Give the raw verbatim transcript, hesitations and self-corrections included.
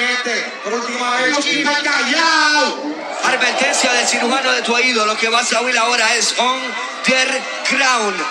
Finalmente, por última vez, Iván Callao. Advertencia del cirujano de tu oído. Lo que vas a oír ahora es On The Ground.